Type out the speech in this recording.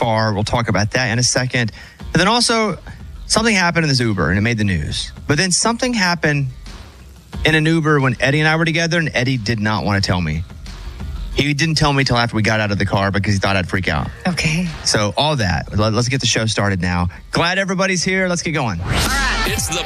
car. We'll talk about that in a second. And then also, something happened in this Uber, and it made the news. But then something happened in an Uber when Eddie and I were together, and Eddie did not want to tell me. He didn't tell me till after we got out of the car because he thought I'd freak out. Okay. So all that. Let's get the show started now. Glad everybody's here. Let's get going. It's the